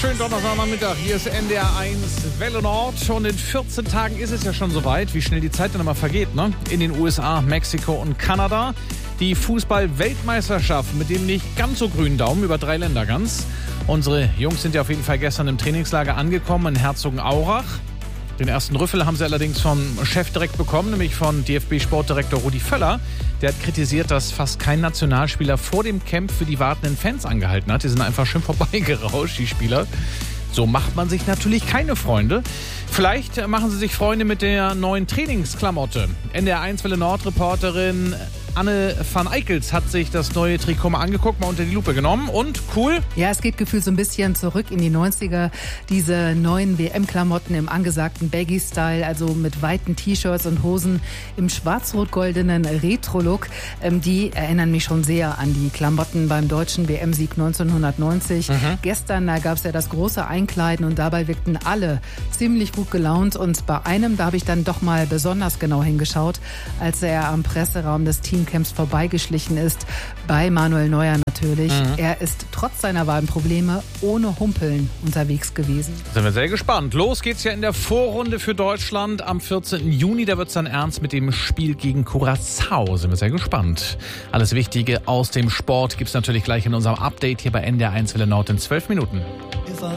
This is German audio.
Schönen Donnerstagnachmittag, hier ist NDR 1 Welle Nord und in 14 Tagen ist es ja schon soweit, wie schnell die Zeit dann immer vergeht, ne? In den USA, Mexiko und Kanada. Die Fußball-Weltmeisterschaft mit dem nicht ganz so grünen Daumen über 3 Länder ganz. Unsere Jungs sind ja auf jeden Fall gestern im Trainingslager angekommen in Herzogenaurach. Den ersten Rüffel haben sie allerdings vom Chef direkt bekommen, nämlich von DFB-Sportdirektor Rudi Völler. Der hat kritisiert, dass fast kein Nationalspieler vor dem Camp für die wartenden Fans angehalten hat. Die sind einfach schön vorbeigerauscht, die Spieler. So macht man sich natürlich keine Freunde. Vielleicht machen sie sich Freunde mit der neuen Trainingsklamotte. NDR 1 Welle Nord-Reporterin Anne van Eickels hat sich das neue Trikot mal angeguckt, mal unter die Lupe genommen und cool. Ja, es geht gefühlt so ein bisschen zurück in die 90er. Diese neuen WM-Klamotten im angesagten Baggy-Style, also mit weiten T-Shirts und Hosen im schwarz-rot-goldenen Retro-Look. Die erinnern mich schon sehr an die Klamotten beim deutschen WM-Sieg 1990. Gestern, da gab es ja das große Einkleiden und dabei wirkten alle ziemlich gut gelaunt. Und bei einem, da habe ich dann doch mal besonders genau hingeschaut, als er am Presseraum des Teamcamps vorbeigeschlichen ist, bei Manuel Neuer natürlich. Er ist trotz seiner Wadenprobleme ohne Humpeln unterwegs gewesen. Sind wir sehr gespannt. Los geht's ja in der Vorrunde für Deutschland am 14. Juni. Da wird's dann ernst mit dem Spiel gegen Curaçao. Sind wir sehr gespannt. Alles Wichtige aus dem Sport gibt's natürlich gleich in unserem Update hier bei NDR 1 Welle Nord in 12 Minuten.